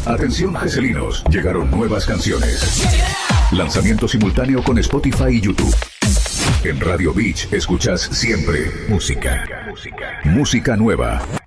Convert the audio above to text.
Atención geselinos, llegaron nuevas canciones. Lanzamiento simultáneo con Spotify y YouTube. En Radio Beach escuchas siempre música. Música nueva.